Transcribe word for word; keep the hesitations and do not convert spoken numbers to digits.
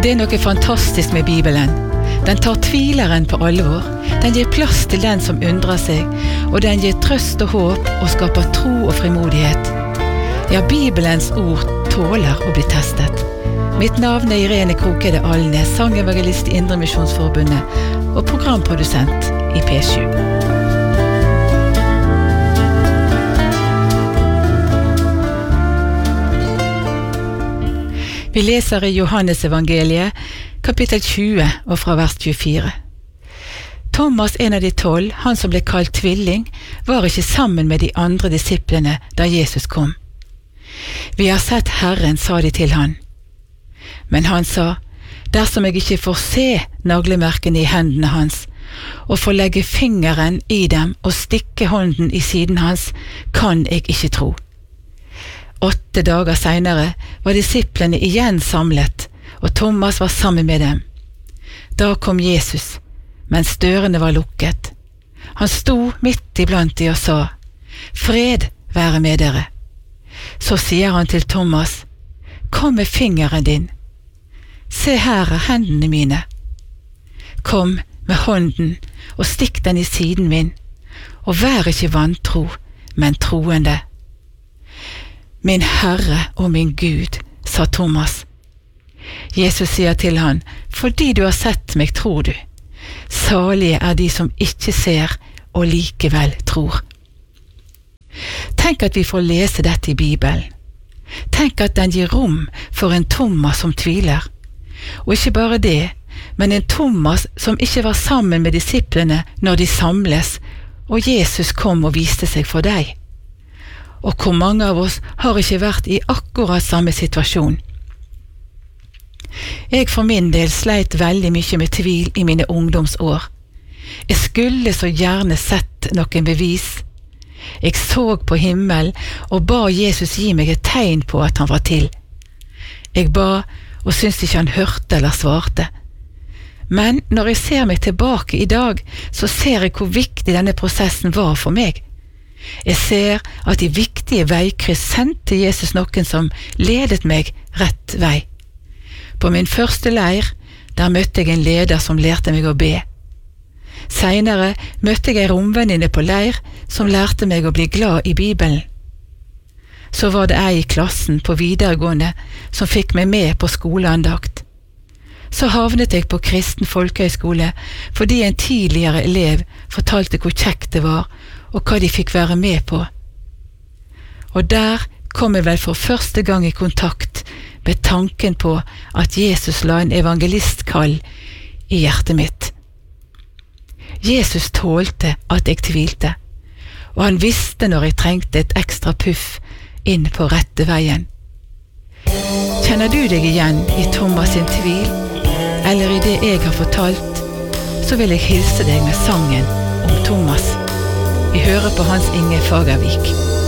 Det er noe fantastisk med Bibelen. Den tar tvileren på alvor, den gir plass til den som undrer seg, og den gir trøst og håp og skaper tro og frimodighet. Ja, Bibelens ord tåler å bli testet. Mitt navn er Irene Krokede Alnes, sangevangelist i Indremisjonsforbundet og programprodusent i P sju. Vi leser i Johannes evangeliet, kapittel tjue og fra vers tjuefire. Thomas, en av de tolv, han som ble kalt tvilling, var ikke sammen med de andre disiplene da Jesus kom. Vi har sett Herren, sa de til han. Men han sa, dersom jeg ikke får se naglemerkene i hendene hans, og får legge fingeren i dem og stikke hånden i siden hans, kan jeg ikke tro. Åtte dager senere var disiplene igjen samlet, og Thomas var sammen med dem. Da kom Jesus, mens dørene var lukket. Han sto midt iblant de og sa, «Fred være med dere». Så sier han til Thomas, «Kom med fingeren din. Se her er hendene mine. Kom med hånden og stikk den i siden min, og vær ikke vantro, men troende». «Min Herre og min Gud», sa Thomas. Jesus sier til han, «Fordi du har sett meg, tror du. Salige er de som ikke ser og likevel tror». Tenk at vi får lese dette i Bibelen. Tenk at den gir rom for en Thomas som tviler. Og ikke bare det, men en Thomas som ikke var sammen med disiplene når de samles, og Jesus kom og viste seg for deg. Og hvor mange av oss har ikke vært i akkurat samme situasjon? Jeg for min del sleit veldig mye med tvil i mine ungdomsår. Jeg skulle så gjerne sett noen bevis. Jeg så på himmel og ba Jesus gi meg et tegn på at han var til. Jeg ba og syntes ikke han hørte eller svarte. Men når jeg ser meg tilbake i dag, så ser jeg hvor viktig denne prosessen var for meg. Jeg ser at i viktige veikryss sendte Jesus noen som ledet meg rett vei. På min første leir, der møtte jeg en leder som lærte meg å be. Senere møtte jeg en romvenninne på leir som lærte meg å bli glad i Bibelen. Så var det ei i klassen på videregående som fikk meg med på skoleandakt. Så havnet jeg på kristen folkehøyskole fordi en tidligere elev fortalte hvor kjekt det var og hva de fikk være med på. Og der kom jeg vel for første gang i kontakt med tanken på at Jesus la en evangelistkall i hjertet mitt. Jesus tålte at jeg tvilte, og han visste når jeg trengte et ekstra puff inn på rette veien. Kjenner du deg igjen i Thomas sin tvil, eller i det jeg har fortalt, så vil jeg hilse deg med sangen om Thomas. Vi hører på Hans Inge Fagervik.